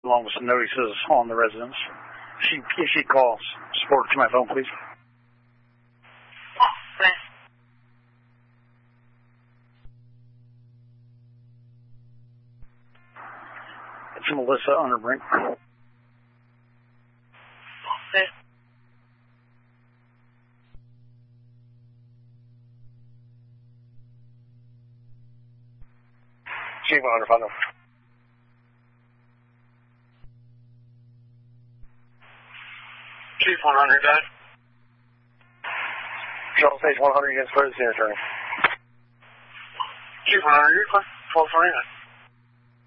along with some notices on the residence. If she calls, support to my phone, please. Thanks. It's Melissa Underbrink. Okay. Chief 100, Father. Chief 100, guys. Shuttle Station 100 against President Attorney. Chief 100, you're clear. 1229.